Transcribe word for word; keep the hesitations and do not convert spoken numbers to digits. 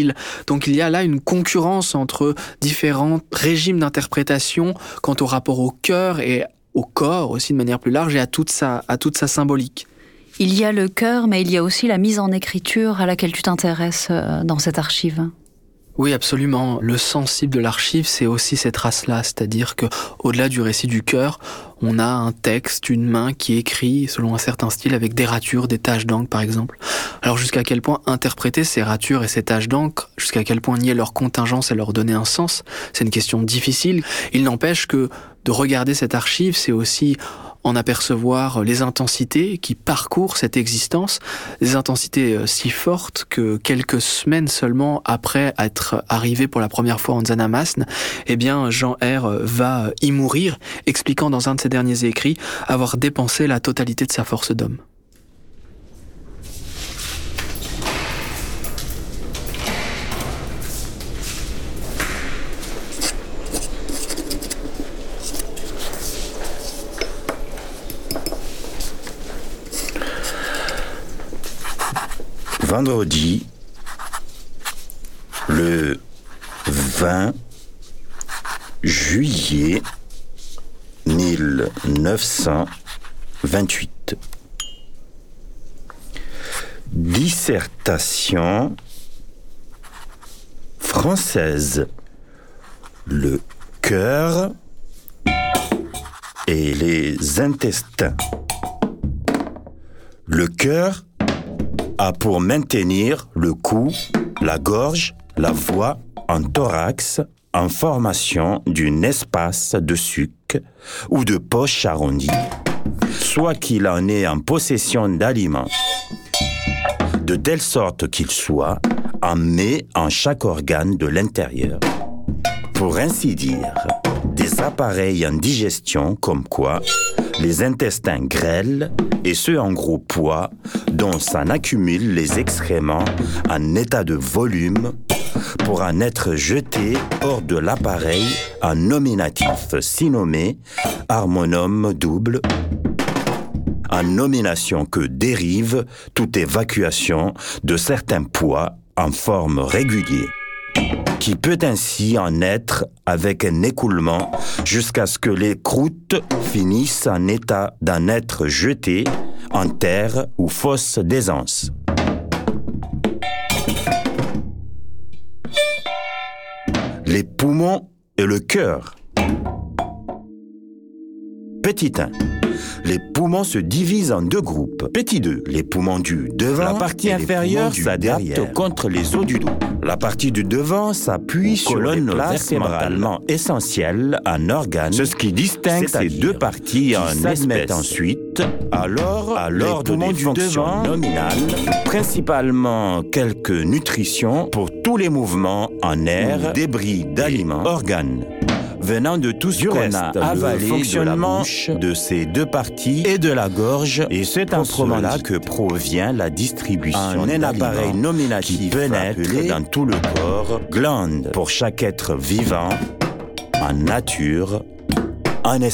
Donc il y a là une concurrence entre différents régimes d'interprétation quant au rapport au cœur et au corps aussi de manière plus large et à toute sa, à toute sa symbolique. Il y a le cœur, mais il y a aussi la mise en écriture à laquelle tu t'intéresses dans cette archive. Oui, absolument. Le sensible de l'archive, c'est aussi ces traces-là, c'est-à-dire que, au-delà du récit du cœur, on a un texte, une main qui écrit selon un certain style avec des ratures, des taches d'encre par exemple. Alors jusqu'à quel point interpréter ces ratures et ces taches d'encre, jusqu'à quel point nier leur contingence et leur donner un sens, c'est une question difficile. Il n'empêche que de regarder cette archive, c'est aussi en apercevoir les intensités qui parcourent cette existence, des intensités si fortes que quelques semaines seulement après être arrivé pour la première fois en Nzanamasne, eh bien Jean R va y mourir, expliquant dans un de ses derniers écrits avoir dépensé la totalité de sa force d'homme. Vendredi, le vingt juillet mille neuf cent vingt-huit. Dissertation française. Le cœur et les intestins. Le cœur a pour maintenir le cou, la gorge, la voix en thorax en formation d'un espace de suc ou de poche arrondie, soit qu'il en ait en possession d'aliments, de telle sorte qu'il soit en met en chaque organe de l'intérieur. Pour ainsi dire, des appareils en digestion comme quoi les intestins grêlent et ceux en gros poids dont s'en accumulent les excréments en état de volume pour en être jetés hors de l'appareil en nominatif si nommé harmonome double, en nomination que dérive toute évacuation de certains poids en forme régulière, qui peut ainsi en être avec un écoulement jusqu'à ce que les croûtes finissent en état d'en être jetées en terre ou fosse d'aisance. Les poumons et le cœur. Petit un. Les poumons se divisent en deux groupes. Petit deux. Les poumons du devant. La partie inférieure s'adapte contre les os du dos. La partie du devant s'appuie sur les places vertébralement essentielles en organes. C'est ce qui distingue ces deux parties en espèces. Ensuite, alors, à l'ordre des fonctions nominales, principalement quelques nutritions pour tous les mouvements en air, débris d'aliments, organes. Venant de tout ce qu'on a avalé, fonctionnement de, la bouche, de ces deux parties et de la gorge, et c'est en cela que provient la distribution en un appareil nominatif qui pénètre dans tout le corps, glande pour chaque être vivant, en nature, en espèce.